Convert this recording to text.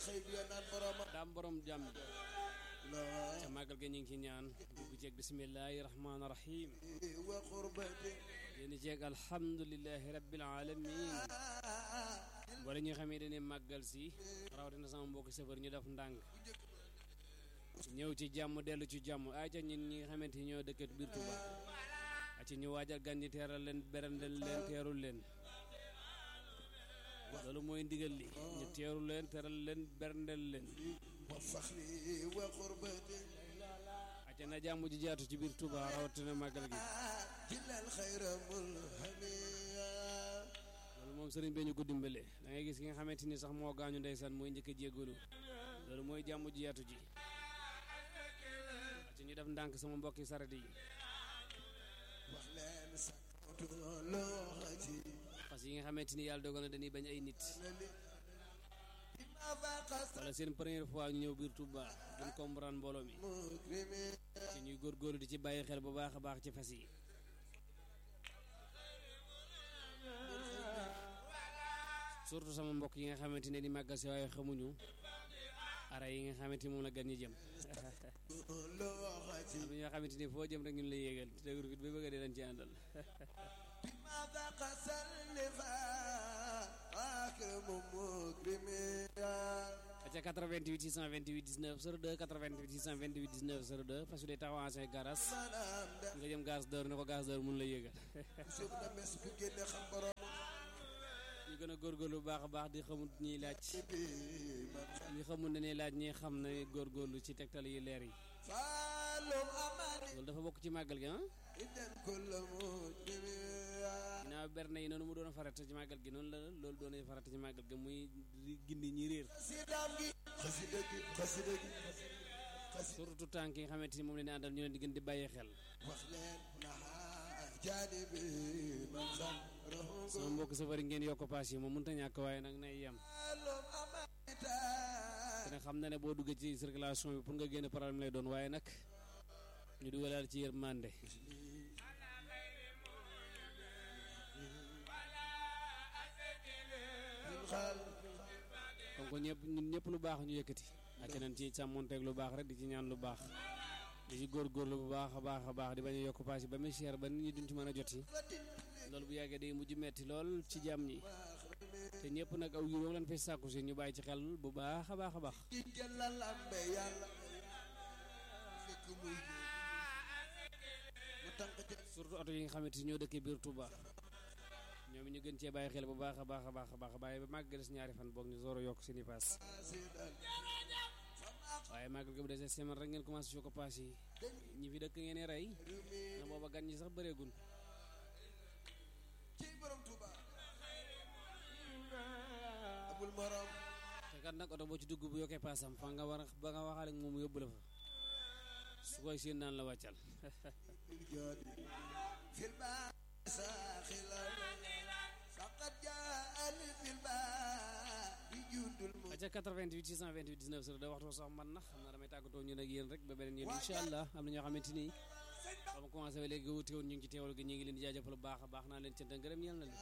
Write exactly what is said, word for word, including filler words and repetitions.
xëy bi naan boroma daam borom jàmm ca màggal ga ñu ngi ci ñaan dugg ceeg bismillahi rahmaani rahim wa qurbati génn ceeg alhamdulillahi rabbil alamin wala ñi nga xam ne dañuy màggal si rawatina sama mbokki safar ñu def ndànk ñëw ci jàmm dellu ci jàmm ay ca ñun ñi nga xamante ni ñoo dëkk biir Touba a ci ñu waajal gan ñi teeral leen berandel leen teerul leen loolu mooy ndigal li ñu teerul leen teeral leen berandel leen wa faxri wa qurbati a ca na jàmm ji jaatu ci biir Touba rawatina màggal gi jilal xayra mulhamiya loolu moom sëriñ bee ñu ko dimbale da ngay gis ki nga xamante ni sax moo gaañu ndeysaan mooy njëkk a jéggalu loolu mooy jàmm ji yaatu ji ci ñu def ndànk sama mbokki saret yi wax leen sakatu loxati parce que yi nga xamante ni yàlla dogal na dañuy bañ ay nit bima faqas wala seen première fois ñu ñëw biir Touba duñ comprendre mbooloo mi mukrimi ci ñuy góorgóorlu di ci bàyyi xel bu baax a baax ci fas yi surtout sama mbokk yi nga xamante ne di màggal si waaye xamuñu ara yi nga xamante ni moom la gan ñi jëm loxati am na ñoo xamante ni foo jëm rek ñun lay yéegal te dëgër bi bëgg a dee dañ ci àndal bima faqas lifa akramu mukrimi ca quatre-vingt-huit six cent vingt-huit dix-neuf zéro deux quatre-vingt-huit six cent vingt-huit dix-neuf zéro deux fas yu dee taxaw ancien garas manam da nga jëm gaz d'or ne ko gaz d'or mun la yéegal sub na mes bu génne xam borom ñu gën a góorgóorlu bu baax a baax di xamut ñiy laaj bi man ñi xamul ne ne laaj ñi xam ne góorgóorlu ci tegtal yi leer yi falum amani loolu dafa bokk ci màggal gi ah idan kullu mukrimi ginnaaw berne yi noonu mu doon farata ci màggal gi noonu la loolu doon farata ci màggal gi muy gindi ñi réer sidam gi xasida gi xasida gi surtout tànk yi nga xamante ni moom la ñu àndal ñu leen di gën di bàyyi xel wax leen naha janibi man xam rahungu sama mbokk safari ngeen yokk paas yi moom mënut a ñàkk waaye nag nay yem falum amanita te nag xam na ne boo duggee ci circulation bi pour nga génn problème lay doon waaye nag ñu dugalaal ci yërmande xal donc ñëpp ñun ñëpp lu baax ñu yëkkati ak nañ ci sàmmonteeg lu baax rek di ci ñaan lu baax di ci góorgóorlu bu baax a baax a baax di bañ a yokk paas yi ba muy cher ba nit ñi duñ ci mën a jot yi loolu bu yàggee day mujj metti lool ci jàmm ñi te ñëpp nag aw yiw lañ fay sàkku si ñu bàyyi ci xel bu baax a baax a baax di jëlal lambe yàlla fekk muy mu tànk ci surtout oto yi nga xamante ni ñoo dëkkee biir Touba ñoom ñu gën cee bàyyi xel bu baax a baax a baax a baax bàyyi ba màgg des ñaari fan boog ñu zooro yokk seen i paas sidal waaye màggal gi bu desee semaine rek ngeen commencé yokk paas yi ñi fi dëkk ngeen rey na booba gan ñi sax bëreegun ci borom Touba amul morom te kat nag oto boo ci dugg bu yokkee paasam fa nga war a ba nga waxaale moom yóbbu la fa su koy seen naan la wàccal jadi fil ba sakhila faqad jaa fil ba yudul mu aca quatre-vingt-huit six cent vingt-huit dix-neuf zéro deux waxtu sax man na xam naa damay tàggatoo ñu nag yéen rek ba beneen yéen incha allah am na ñoo xamante ni ba ma commencé ba léegi wuti woon ñu ngi ci teewal gi ñu ngi leen di jaajëfal bu baax a baax naa leen cant ngërëm ñeel na leen